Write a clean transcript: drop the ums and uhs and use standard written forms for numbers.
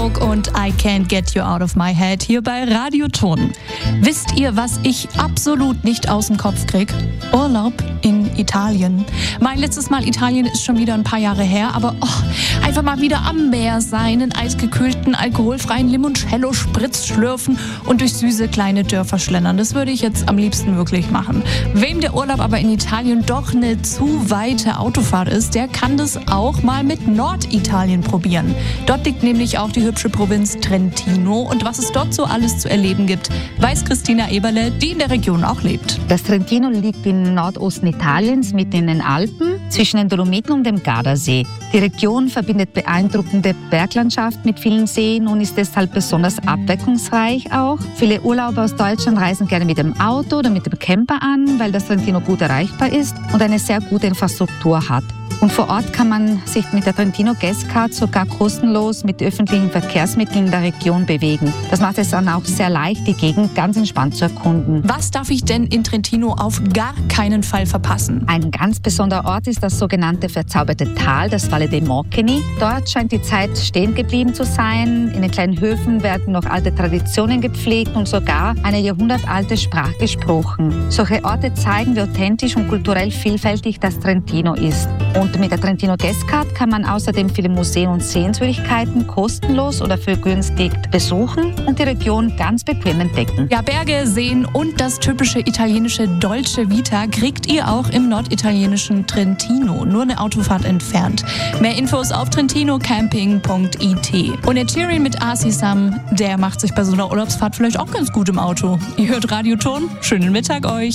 Smoke und I Can't Get You Out of My Head hier bei Radioton. Wisst ihr, was ich absolut nicht aus dem Kopf krieg? Urlaub in Italien. Mein letztes Mal Italien ist schon wieder ein paar Jahre her, aber einfach mal wieder am Meer sein, in eisgekühlten, alkoholfreien Limoncello-Spritz schlürfen und durch süße kleine Dörfer schlendern. Das würde ich jetzt am liebsten wirklich machen. Wem der Urlaub aber in Italien doch eine zu weite Autofahrt ist, der kann das auch mal mit Norditalien probieren. Dort liegt nämlich auch die hübsche Provinz Trentino und was es dort so alles zu erleben gibt, weiß Christina Eberle, die in der Region auch lebt. Das Trentino liegt im Nordosten Italiens, mitten in den Alpen, zwischen den Dolomiten und dem Gardasee. Die Region verbindet beeindruckende Berglandschaft mit vielen Seen und ist deshalb besonders abwechslungsreich auch. Viele Urlauber aus Deutschland reisen gerne mit dem Auto oder mit dem Camper an, weil das Trentino gut erreichbar ist und eine sehr gute Infrastruktur hat. Und vor Ort kann man sich mit der Trentino Guestcard sogar kostenlos mit öffentlichen Verkehrsmitteln in der Region bewegen. Das macht es dann auch sehr leicht, die Gegend ganz entspannt zu erkunden. Was darf ich denn in Trentino auf gar keinen Fall verpassen? Ein ganz besonderer Ort ist das sogenannte verzauberte Tal, das Valle dei Mocchini. Dort scheint die Zeit stehen geblieben zu sein. In den kleinen Höfen werden noch alte Traditionen gepflegt und sogar eine jahrhundertalte Sprache gesprochen. Solche Orte zeigen, wie authentisch und kulturell vielfältig das Trentino ist. Und mit der Trentino Guestcard kann man außerdem viele Museen und Sehenswürdigkeiten kostenlos oder vergünstigt besuchen und die Region ganz bequem entdecken. Ja, Berge, Seen und das typische italienische Dolce Vita kriegt ihr auch im norditalienischen Trentino, nur eine Autofahrt entfernt. Mehr Infos auf trentinocamping.it. Und der Cheery mit Asi-Sam, der macht sich bei so einer Urlaubsfahrt vielleicht auch ganz gut im Auto. Ihr hört Radioton, schönen Mittag euch.